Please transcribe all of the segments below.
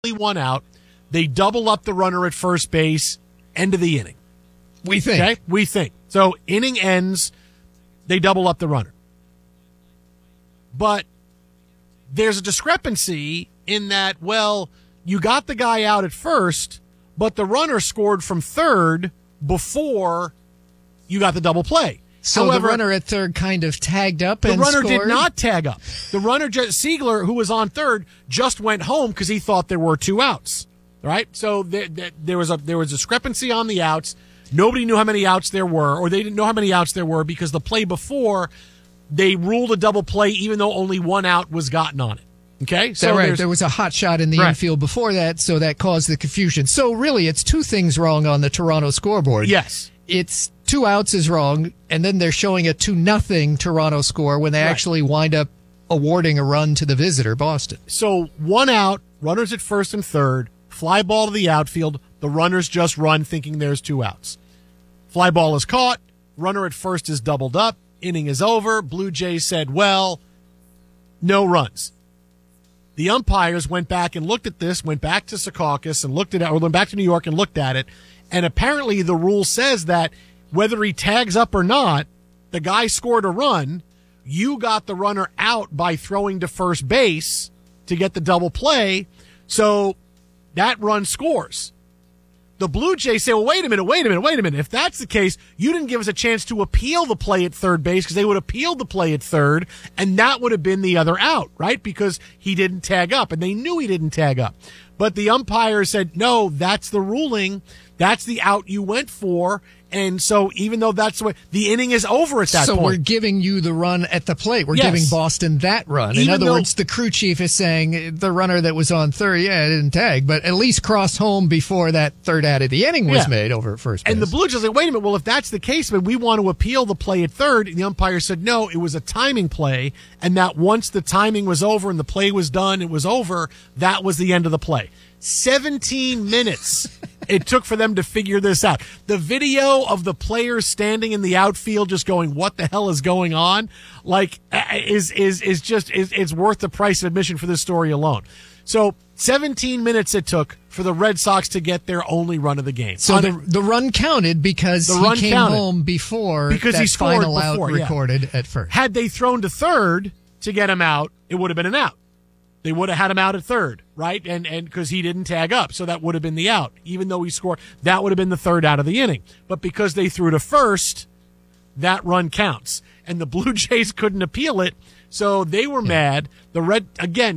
one out. They double up the runner at first base, end of the inning. We think. Okay? We think. So inning ends, they double up the runner. But there's a discrepancy in that, well, you got the guy out at first, but the runner scored from third before you got the double play. So However, the runner at third kind of tagged up and the runner scored? did not tag up. The runner, Siegler, who was on third, just went home because he thought there were two outs. Right? So there was a discrepancy on the outs. Nobody knew how many outs there were, or they didn't know how many outs there were because the play before, they ruled a double play even though only one out was gotten on it. Okay? So right. There was a hot shot in the infield before that, so that caused the confusion. So really, it's two things wrong on the Toronto scoreboard. Yes. It's 2 outs is wrong, and then they're showing a 2-0 Toronto score when they actually wind up awarding a run to the visitor, Boston. So 1 out, runners at first and third, fly ball to the outfield, the runners just run thinking there's 2 outs. Fly ball is caught, runner at first is doubled up, inning is over, Blue Jays said, well, no runs. The umpires went back and looked at this, went back to Secaucus and looked at it, or went back to New York and looked at it, and apparently the rule says that whether he tags up or not, the guy scored a run, you got the runner out by throwing to first base to get the double play, so that run scores. The Blue Jays say, well, wait a minute. If that's the case, you didn't give us a chance to appeal the play at third base because they would appeal the play at third, and that would have been the other out, right? Because he didn't tag up, and they knew he didn't tag up. But the umpire said, no, that's the ruling. That's the out you went for. And so even though that's the way, the inning is over at that point. So we're giving you the run at the plate. We're giving Boston that run. In other words, the crew chief is saying the runner that was on third, it didn't tag, but at least crossed home before that third out of the inning was made over at first base. And the Blue Jays like, wait a minute, well, if that's the case, but we want to appeal the play at third, and the umpire said, no, it was a timing play, and that once the timing was over and the play was done, it was over, that was the end of the play. 17 minutes it took for them to figure this out. The video of the players standing in the outfield just going, what the hell is going on? Like, is it's worth the price of admission for this story alone. So 17 minutes it took for the Red Sox to get their only run of the game. So the run counted because he came home before because that he final out recorded at first. Had they thrown to third to get him out, it would have been an out. They would have had him out at third, right? And because he didn't tag up, so that would have been the out. Even though he scored, that would have been the third out of the inning. But because they threw to first, that run counts. And the Blue Jays couldn't appeal it, so they were mad. The Red, again,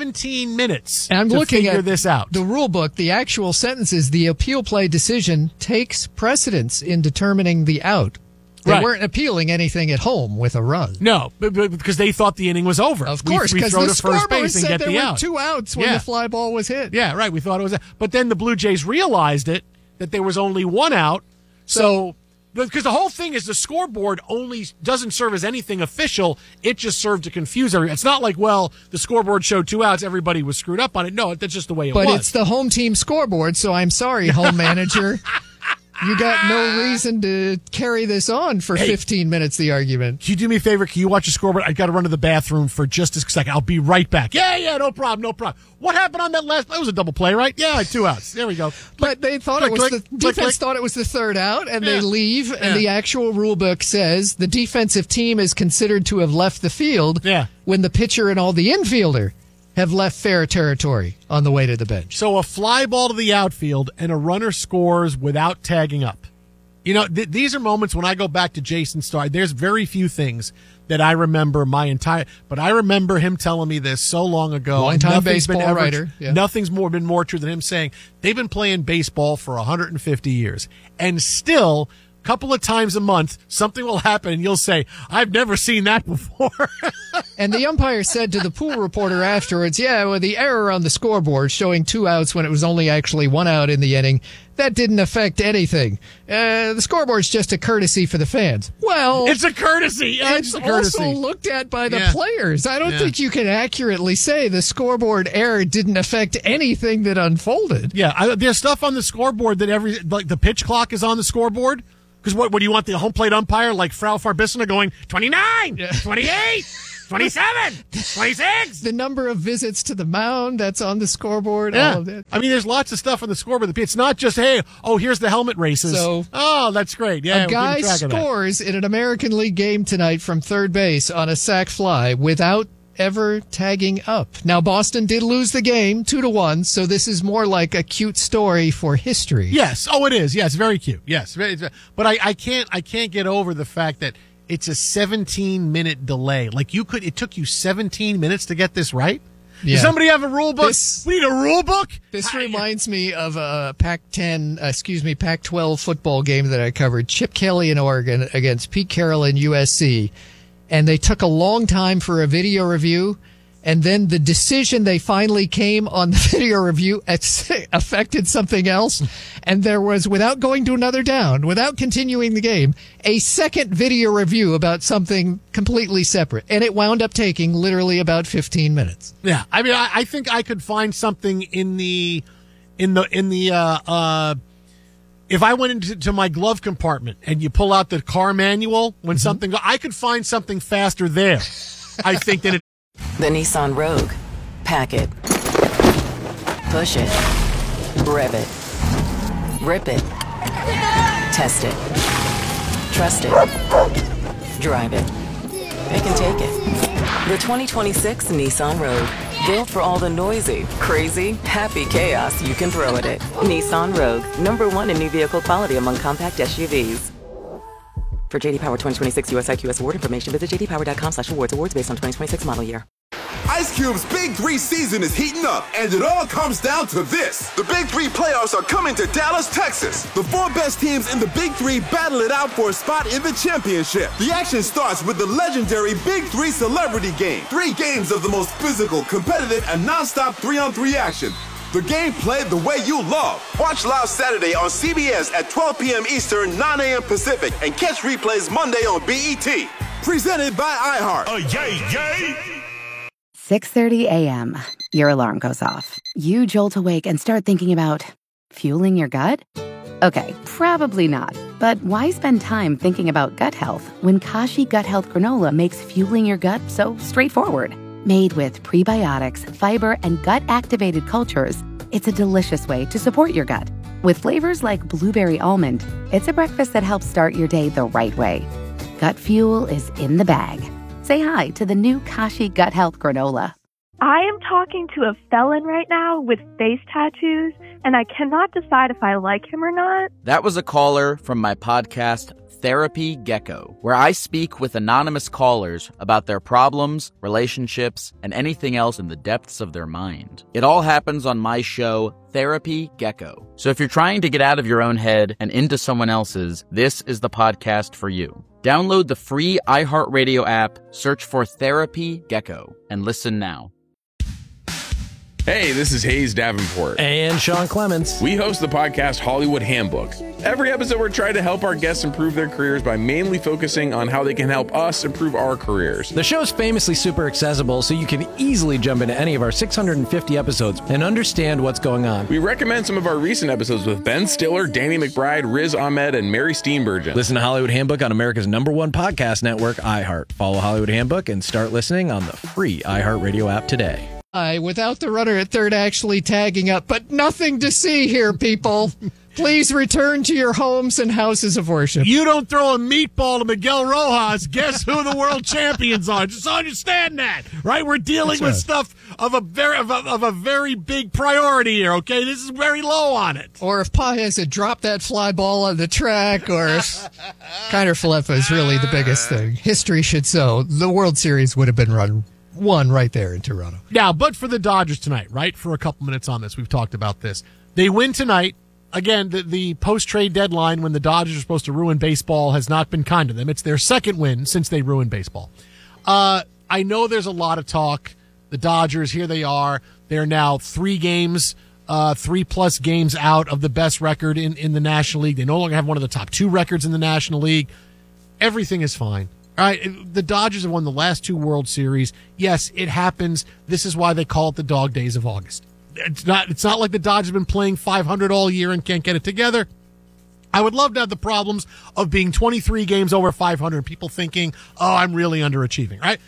17 minutes and I'm to looking figure at this out. The rule book, the actual sentence is the appeal play decision takes precedence in determining the out. They weren't appealing anything at home with a run. No, but because they thought the inning was over. Of course, because the scoreboard said there were 2 outs when the fly ball was hit. Yeah, right. We thought it was. But then the Blue Jays realized that there was only 1 out. So, because the whole thing is the scoreboard only doesn't serve as anything official. It just served to confuse everyone. It's not like, well, the scoreboard showed 2 outs. Everybody was screwed up on it. No, that's just the way it was. But it's the home team scoreboard, so I'm sorry, home manager. You got no reason to carry this on for 15 minutes, the argument. Can you do me a favor? Can you watch the scoreboard? I got to run to the bathroom for just a second. I'll be right back. Yeah, no problem. What happened on that last play? It was a double play, right? Yeah, 2 outs. There we go. But they thought the defense thought it was the third out, and they leave, and the actual rule book says the defensive team is considered to have left the field when the pitcher and all the infielder have left fair territory on the way to the bench. So a fly ball to the outfield and a runner scores without tagging up. You know, these are moments when I go back to Jason Starr. There's very few things that I remember but I remember him telling me this so long ago. Long-time baseball writer. Nothing's been more true than him saying they've been playing baseball for 150 years. And still, couple of times a month, something will happen, and you'll say, I've never seen that before. And the umpire said to the pool reporter afterwards, the error on the scoreboard showing 2 outs when it was only actually 1 out in the inning, that didn't affect anything. The scoreboard's just a courtesy for the fans. Well, it's a courtesy. It's also looked at by the players. I don't think you can accurately say the scoreboard error didn't affect anything that unfolded. Yeah, there's stuff on the scoreboard that like the pitch clock is on the scoreboard. Because what do you want the home plate umpire like Frau Farbissina going 29, 28? 27, 26. The number of visits to the mound that's on the scoreboard. Yeah. All of that. I mean, there's lots of stuff on the scoreboard. It's not just, hey, here's the helmet races. So, that's great. Yeah, a guy scores in an American League game tonight from third base on a sac fly without ever tagging up. Now, Boston did lose the game 2-1, so this is more like a cute story for history. Yes. Oh, it is. Yes, very cute. Yes. But I can't get over the fact that it's a 17-minute delay. Like it took you 17 minutes to get this right? Yeah. Does somebody have a rule book? We need a rule book? This reminds me of a Pac-12 football game that I covered. Chip Kelly in Oregon against Pete Carroll in USC. And they took a long time for a video review. And then the decision they finally came on the video review affected something else. And there was, without going to another down, without continuing the game, a second video review about something completely separate. And it wound up taking literally about 15 minutes. Yeah. I mean, I think I could find something if I went into my glove compartment and you pull out the car manual when something, I could find something faster there, I think, than it. The Nissan Rogue. Pack it. Push it. Rev it. Rip it. Test it. Trust it. Drive it. Pick and take it. The 2026 Nissan Rogue. Built for all the noisy, crazy, happy chaos you can throw at it. Nissan Rogue. #1 in new vehicle quality among compact SUVs. For JD Power 2026 US IQS award information, visit jdpower.com/awards. Awards based on 2026 model year. Ice Cube's Big 3 season is heating up, and it all comes down to this. The Big 3 playoffs are coming to Dallas, Texas. The 4 best teams in the Big 3 battle it out for a spot in the championship. The action starts with the legendary Big 3 Celebrity Game. 3 games of the most physical, competitive, and non-stop 3-on-3 action. The game played the way you love. Watch live Saturday on CBS at 12 p.m. Eastern, 9 a.m. Pacific, and catch replays Monday on BET. Presented by iHeart. Yay, yay! 6:30 a.m. Your alarm goes off. You jolt awake and start thinking about fueling your gut? Okay, probably not. But why spend time thinking about gut health when Kashi Gut Health Granola makes fueling your gut so straightforward? Made with prebiotics, fiber, and gut-activated cultures, it's a delicious way to support your gut. With flavors like blueberry almond, it's a breakfast that helps start your day the right way. Gut fuel is in the bag. Say hi to the new Kashi Gut Health Granola. I am talking to a felon right now with face tattoos, and I cannot decide if I like him or not. That was a caller from my podcast, Therapy Gecko, where I speak with anonymous callers about their problems, relationships, and anything else in the depths of their mind. It all happens on my show, Therapy Gecko. So if you're trying to get out of your own head and into someone else's, this is the podcast for you. Download the free iHeartRadio app, search for Therapy Gecko, and listen now. Hey, this is Hayes Davenport. And Sean Clements. We host the podcast Hollywood Handbook. Every episode, we're trying to help our guests improve their careers by mainly focusing on how they can help us improve our careers. The show's famously super accessible, so you can easily jump into any of our 650 episodes and understand what's going on. We recommend some of our recent episodes with Ben Stiller, Danny McBride, Riz Ahmed, and Mary Steenburgen. Listen to Hollywood Handbook on America's #1 podcast network, iHeart. Follow Hollywood Handbook and start listening on the free iHeartRadio app today. Without the runner at third actually tagging up, but nothing to see here, people. Please return to your homes and houses of worship. You don't throw a meatball to Miguel Rojas, guess who the world champions are? Just understand that, right? We're dealing with stuff of a very big priority here, okay? This is very low on it. Or if Paez had dropped that fly ball on the track, or if Kiner Falefa is really the biggest thing. History should show the World Series would have been won right there in Toronto. Now, but for the Dodgers tonight, right? For a couple minutes on this, we've talked about this. They win tonight. Again, the post-trade deadline when the Dodgers are supposed to ruin baseball has not been kind to them. It's their second win since they ruined baseball. I know there's a lot of talk. The Dodgers, here they are. They're now 3 games, 3+ games out of the best record in the National League. They no longer have one of the top 2 records in the National League. Everything is fine. All right, the Dodgers have won the last 2 World Series. Yes, it happens. This is why they call it the dog days of August. It's not like the Dodgers have been playing .500 all year and can't get it together. I would love to have the problems of being 23 games over .500 and people thinking, oh, I'm really underachieving, right?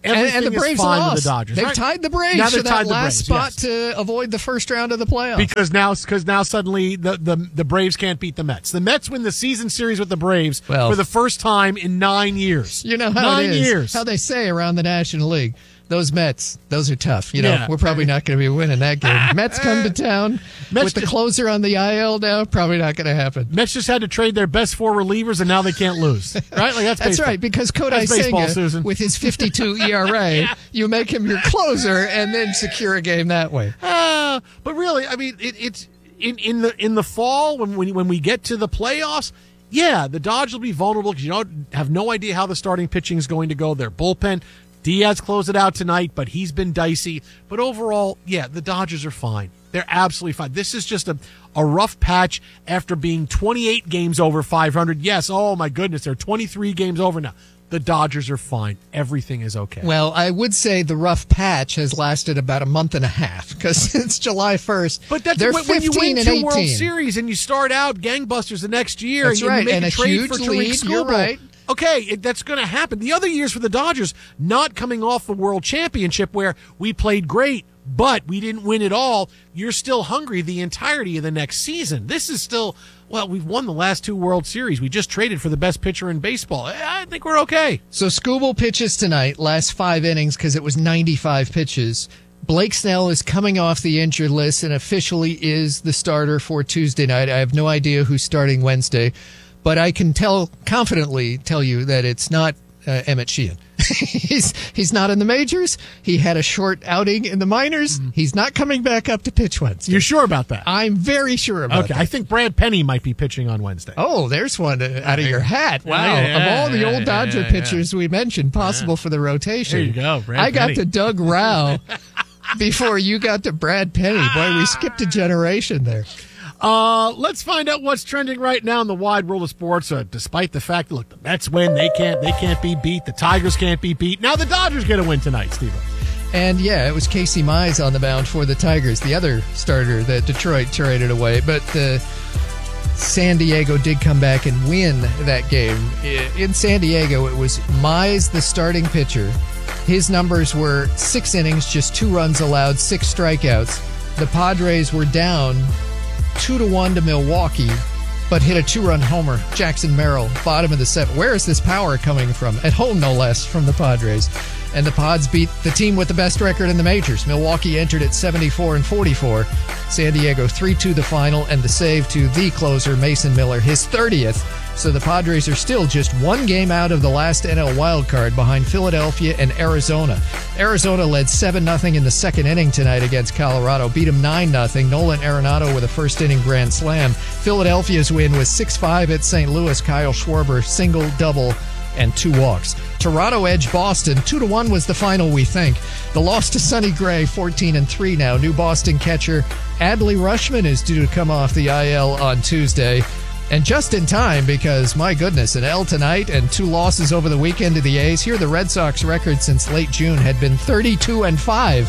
Everything and the Braves is fine lost. with the Dodgers. They've tied the Braves now for that tied last spot yes. to avoid the first round of the playoffs. Because now suddenly the Braves can't beat the Mets. The Mets win the season series with the Braves for the first time in 9 years. You know how 9 it is. years. How they say around the National League. Those Mets, those are tough. We're probably not going to be winning that game. Mets come to town with the closer on the IL now. Probably not going to happen. Mets just had to trade their best 4 relievers, and now they can't lose. Right? Like that's right, because Kodai Senga, with his 52 ERA, you make him your closer and then secure a game that way. But really, I mean, it's in the fall when we get to the playoffs. Yeah, the Dodgers will be vulnerable because you have no idea how the starting pitching is going to go. Their bullpen. Diaz closed it out tonight, but he's been dicey. But overall, yeah, the Dodgers are fine. They're absolutely fine. This is just a rough patch after being 28 games over 500. Yes, oh my goodness, they're 23 games over now. The Dodgers are fine. Everything is okay. Well, I would say the rough patch has lasted about a month and a half because it's July 1st. But that's when you win 2 World Series and you start out gangbusters the next year. That's and right. you make and a trade huge for lead. Tariq You're right. Okay, that's going to happen. The other years for the Dodgers, not coming off the World Championship where we played great, but we didn't win it all. You're still hungry the entirety of the next season. This is still, we've won the last 2 World Series. We just traded for the best pitcher in baseball. I think we're okay. So Skubal pitches tonight, last 5 innings because it was 95 pitches. Blake Snell is coming off the injured list and officially is the starter for Tuesday night. I have no idea who's starting Wednesday. But I can confidently tell you that it's not Emmett Sheehan. He's not in the majors. He had a short outing in the minors. Mm-hmm. He's not coming back up to pitch Wednesday. You're sure about that? I'm very sure about that. I think Brad Penny might be pitching on Wednesday. Oh, there's one out of your hat. Wow. Of all the old Dodger pitchers we mentioned, possible for the rotation. There you go, Brad I got Penny. to Doug Rao before you got to Brad Penny. Boy, we skipped a generation there. Let's find out what's trending right now in the wide world of sports. Despite the fact that, look, the Mets win, they can't be beat. The Tigers can't be beat. Now the Dodgers get a win tonight, Steve. And yeah, it was Casey Mize on the mound for the Tigers, the other starter that Detroit traded away. But San Diego did come back and win that game. In San Diego, it was Mize, the starting pitcher. His numbers were 6 innings, just 2 runs allowed, 6 strikeouts. The Padres were down 2-1 to Milwaukee, but hit a 2-run homer. Jackson Merrill, bottom of the 7th. Where is this power coming from? At home, no less, from the Padres. And the Pods beat the team with the best record in the majors. Milwaukee entered at 74-44. San Diego 3-2 the final, and the save to the closer, Mason Miller, his 30th. So the Padres are still just 1 game out of the last NL wildcard behind Philadelphia and Arizona. Arizona led 7-0 in the second inning tonight against Colorado, beat them 9-0. Nolan Arenado with a first-inning grand slam. Philadelphia's win was 6-5 at St. Louis. Kyle Schwarber, single, double, and 2 walks. Toronto edged Boston. 2-1 was the final, we think. The loss to Sonny Gray, 14-3 now. New Boston catcher Adley Rutschman is due to come off the IL on Tuesday. And just in time because, my goodness, an L tonight and 2 losses over the weekend to the A's. Here, the Red Sox record since late June had been 32-5.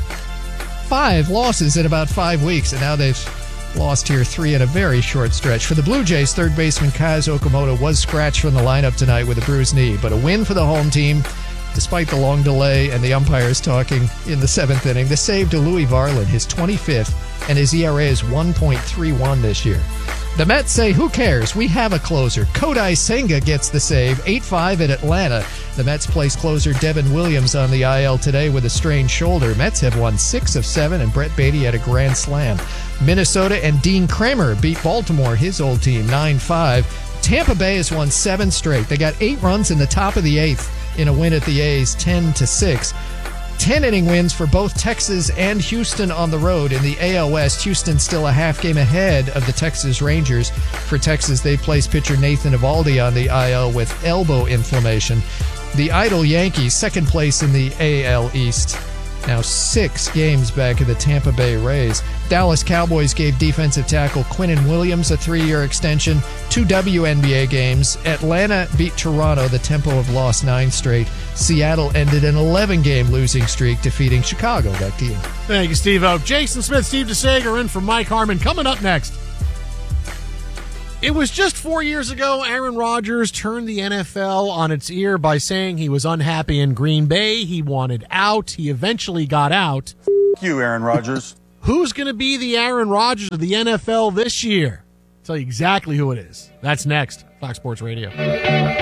5 losses in about 5 weeks, and now they've lost here 3 in a very short stretch. For the Blue Jays, third baseman Kaz Okamoto was scratched from the lineup tonight with a bruised knee, but a win for the home team despite the long delay and the umpires talking in the 7th inning. The save to Louis Varland, his 25th, and his ERA is 1.31 this year. The Mets say, who cares? We have a closer. Kodai Senga gets the save, 8-5 at Atlanta. The Mets place closer Devin Williams on the IL today with a strained shoulder. Mets have won 6 of 7, and Brett Beatty had a grand slam. Minnesota and Dean Kramer beat Baltimore, his old team, 9-5. Tampa Bay has won 7 straight. They got 8 runs in the top of the 8th in a win at the A's, 10-6. 10-inning wins for both Texas and Houston on the road. In the AL West, Houston still a half game ahead of the Texas Rangers. For Texas, they placed pitcher Nathan Eovaldi on the IL with elbow inflammation. The idle Yankees, second place in the AL East, now 6 games back of the Tampa Bay Rays. Dallas Cowboys gave defensive tackle Quinnen Williams a 3-year extension. 2 WNBA games. Atlanta beat Toronto. The Tempo have lost 9 straight. Seattle ended an 11-game losing streak, defeating Chicago. Back to you. Thank you, Steve-O. Jason Smith, Steve DeSager in for Mike Harmon. Coming up next. It was just 4 years ago Aaron Rodgers turned the NFL on its ear by saying he was unhappy in Green Bay. He wanted out. He eventually got out. F*** you, Aaron Rodgers. Who's going to be the Aaron Rodgers of the NFL this year? I'll tell you exactly who it is. That's next. Fox Sports Radio.